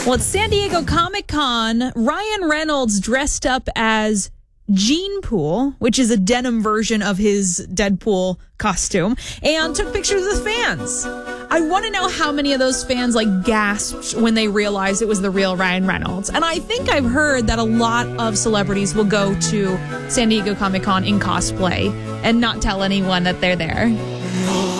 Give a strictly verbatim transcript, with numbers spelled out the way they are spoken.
Well, it's San Diego Comic-Con. Ryan Reynolds dressed up as Gene Pool, which is a denim version of his Deadpool costume, and took pictures with fans. I want to know how many of those fans like gasped when they realized it was the real Ryan Reynolds. And I think I've heard that a lot of celebrities will go to San Diego Comic-Con in cosplay and not tell anyone that they're there.